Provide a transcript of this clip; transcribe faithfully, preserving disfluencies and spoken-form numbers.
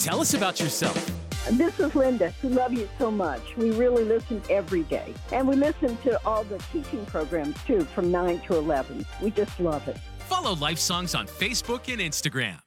Tell us about yourself. This is Linda. We love you so much. We really listen every day. And we listen to all the teaching programs, too, from nine to eleven. We just love it. Follow Life Songs on Facebook and Instagram.